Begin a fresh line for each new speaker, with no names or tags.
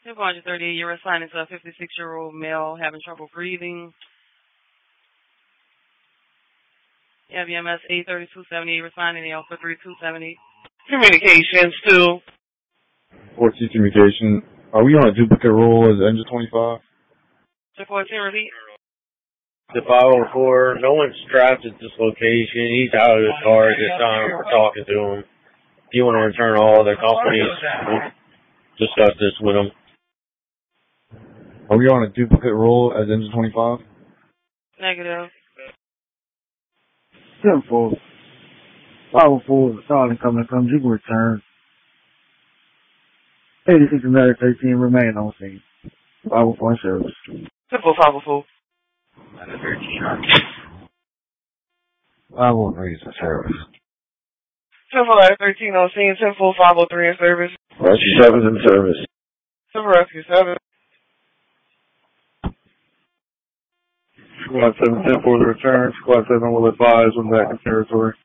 1038, you're assigning to a 56-year-old male having trouble breathing. You have EMS 83278, responding to Alpha 3278.
Communications to
14 communication. Are we on a duplicate roll as Engine 25?
14, repeat.
The 504, no one's trapped at this location. He's out of his car at this time. We're talking to him. If you want to return all other companies, we'll discuss this with him.
Are we on a duplicate roll as Engine 25?
Negative.
10-4. 504 is starting coming from. You can return. 86 America 13 remain on scene. 504 service.
504.
503 is in service.
13 on scene, 503 in service.
Rescue 7 is in service.
Rescue 7.
Squad 7, 10-4 the return. Squad 7 will advise when back in territory.